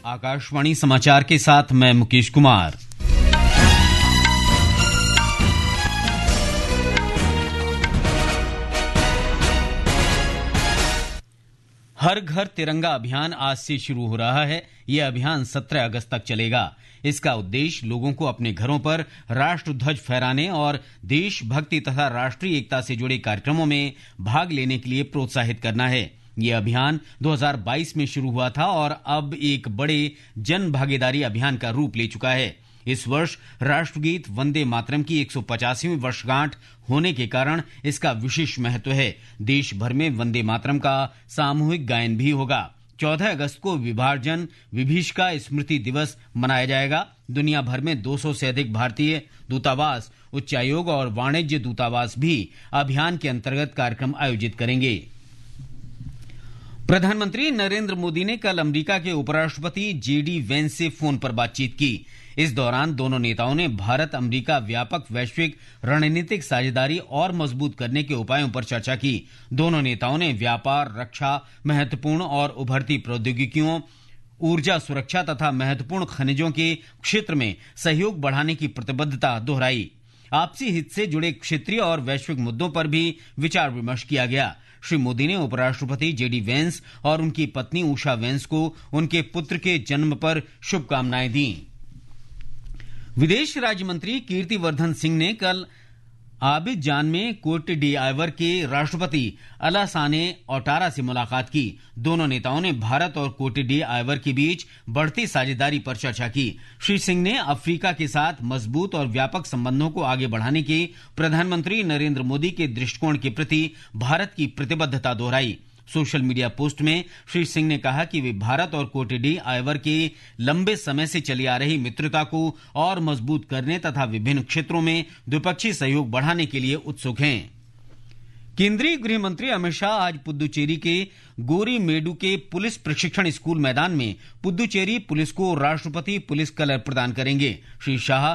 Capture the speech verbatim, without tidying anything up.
आकाशवाणी समाचार के साथ मैं मुकेश कुमार। हर घर तिरंगा अभियान आज से शुरू हो रहा है। यह अभियान सत्रह अगस्त तक चलेगा। इसका उद्देश्य लोगों को अपने घरों पर राष्ट्र ध्वज फहराने और देशभक्ति तथा राष्ट्रीय एकता से जुड़े कार्यक्रमों में भाग लेने के लिए प्रोत्साहित करना है। यह अभियान दो हज़ार बाईस में शुरू हुआ था और अब एक बड़े जन भागीदारी अभियान का रूप ले चुका है। इस वर्ष राष्ट्रगीत वंदे मातरम की एक सौ पचासवीं वर्षगांठ होने के कारण इसका विशेष महत्व है। देश भर में वंदे मातरम का सामूहिक गायन भी होगा। चौदह अगस्त को विभाजन विभीषिका स्मृति दिवस मनाया जाएगा। दुनिया भर में दो सौ से अधिक भारतीय दूतावास, उच्चायोग और वाणिज्य दूतावास भी अभियान के अंतर्गत कार्यक्रम आयोजित करेंगे। प्रधानमंत्री नरेंद्र मोदी ने कल अमेरिका के उपराष्ट्रपति जेडी वेंस से फोन पर बातचीत की। इस दौरान दोनों नेताओं ने भारत अमेरिका व्यापक वैश्विक रणनीतिक साझेदारी और मजबूत करने के उपायों पर चर्चा की। दोनों नेताओं ने व्यापार, रक्षा, महत्वपूर्ण और उभरती प्रौद्योगिकियों, ऊर्जा सुरक्षा तथा महत्वपूर्ण खनिजों के क्षेत्र में सहयोग बढ़ाने की प्रतिबद्धता दोहराई। आपसी हित से जुड़े क्षेत्रीय और वैश्विक मुद्दों पर भी विचार विमर्श किया गया। श्री मोदी ने उपराष्ट्रपति जेडी वेंस और उनकी पत्नी उषा वेंस को उनके पुत्र के जन्म पर शुभकामनाएं दी। विदेश राज्य मंत्री कीर्तिवर्धन सिंह ने कल आबिदजान में कोट डिआइवर के राष्ट्रपति अलासाने ओटारा से मुलाकात की। दोनों नेताओं ने भारत और कोट डिआइवर के बीच बढ़ती साझेदारी पर चर्चा की। श्री सिंह ने अफ्रीका के साथ मजबूत और व्यापक संबंधों को आगे बढ़ाने के प्रधानमंत्री नरेंद्र मोदी के दृष्टिकोण के प्रति भारत की प्रतिबद्धता दोहराई। सोशल मीडिया पोस्ट में श्री सिंह ने कहा कि वे भारत और कोट डिआइवर के लंबे समय से चली आ रही मित्रता को और मजबूत करने तथा विभिन्न क्षेत्रों में द्विपक्षीय सहयोग बढ़ाने के लिए उत्सुक हैं। केंद्रीय गृह मंत्री अमित शाह आज पुद्दुचेरी के गोरीमेडु के पुलिस प्रशिक्षण स्कूल मैदान में पुद्दुचेरी पुलिस को राष्ट्रपति पुलिस कलर प्रदान करेंगे। श्री शाह